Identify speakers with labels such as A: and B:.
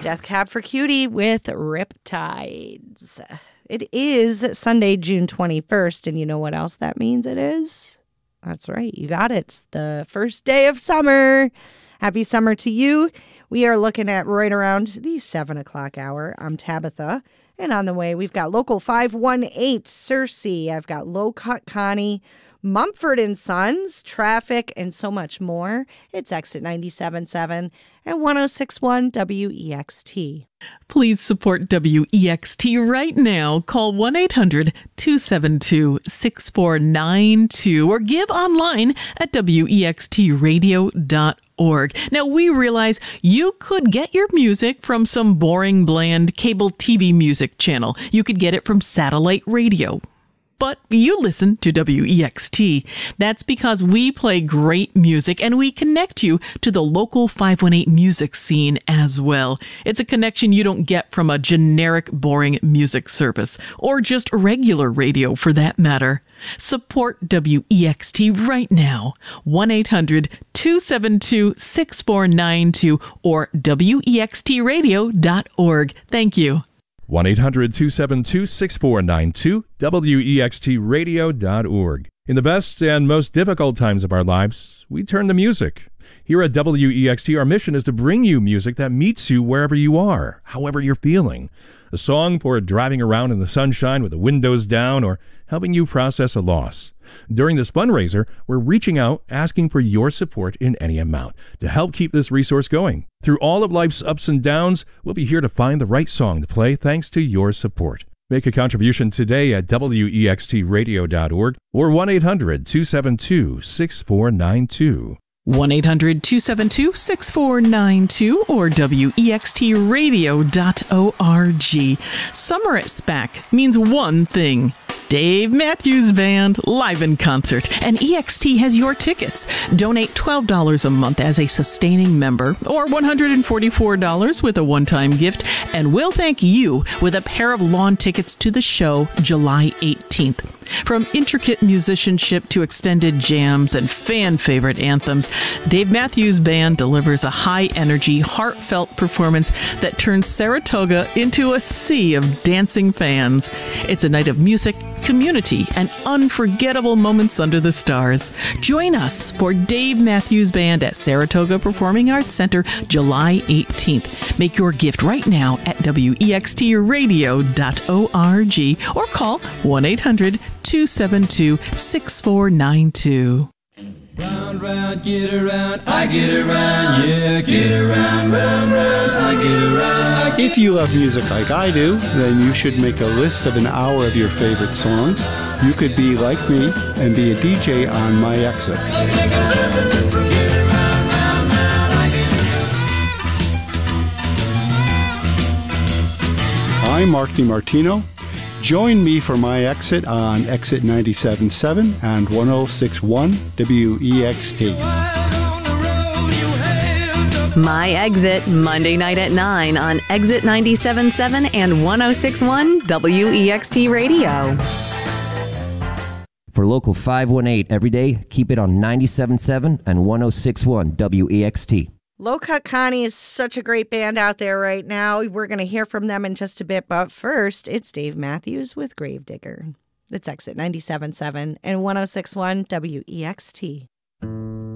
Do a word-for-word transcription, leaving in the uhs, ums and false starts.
A: Death Cab for Cutie with Riptides. It is Sunday, June twenty-first, and you know what else that means it is? That's right, you got it. It's the first day of summer. Happy summer to you. We are looking at right around the seven o'clock hour. I'm Tabitha, and on the way, we've got Local five one eight, Searcy. I've got Low Cut Connie, Mumford and Sons, traffic, and so much more. It's Exit ninety-seven point seven and one oh six point one W E X T.
B: Please support W E X T right now. Call one eight hundred two seven two six four nine two or give online at W E X T radio dot org. Now, we realize you could get your music from some boring, bland cable T V music channel. You could get it from satellite radio. But you listen to W E X T. That's because we play great music and we connect you to the local five one eight music scene as well. It's a connection you don't get from a generic, boring music service or just regular radio for that matter. Support W E X T right now. one eight hundred two seven two six four nine two or W E X T radio dot org. Thank you.
C: one eight hundred two seven two six four nine two, W E X T radio dot org. In the best and most difficult times of our lives, we turn to music. Here at W E X T, our mission is to bring you music that meets you wherever you are, however you're feeling. A song for driving around in the sunshine with the windows down or helping you process a loss. During this fundraiser, we're reaching out, asking for your support in any amount to help keep this resource going. Through all of life's ups and downs, we'll be here to find the right song to play thanks to your support. Make a contribution today at W E X T radio dot org or one eight hundred two seven two six four nine two.
B: one eight hundred two seven two six four nine two or W E X T radio dot org. Summer at SPAC means one thing. Dave Matthews Band, live in concert. And E X T has your tickets. Donate twelve dollars a month as a sustaining member or one hundred forty-four dollars with a one-time gift. And we'll thank you with a pair of lawn tickets to the show July eighteenth. From intricate musicianship to extended jams and fan-favorite anthems, Dave Matthews Band delivers a high-energy, heartfelt performance that turns Saratoga into a sea of dancing fans. It's a night of music, community, and unforgettable moments under the stars. Join us for Dave Matthews Band at Saratoga Performing Arts Center, July eighteenth. Make your gift right now at W E X T radio dot org or call one eight hundred two seven two six four nine two.
D: Round, round, get around, I get around, yeah, get around, round, round, I get around.
E: If you love music like I do, then you should make a list of an hour of your favorite songs. You could be like me and be a D J on My Exit. I'm Mark DiMartino. Join me for My Exit on Exit ninety-seven point seven and one oh six point one W E X T.
F: My Exit, Monday night at nine on Exit ninety-seven point seven and one oh six point one W E X T Radio.
G: For Local five one eight every day, keep it on ninety-seven point seven and one oh six point one W E X T.
A: Low Cut Connie is such a great band out there right now. We're going to hear from them in just a bit, but first, it's Dave Matthews with Gravedigger. It's Exit ninety-seven point seven and one oh six point one W E X T.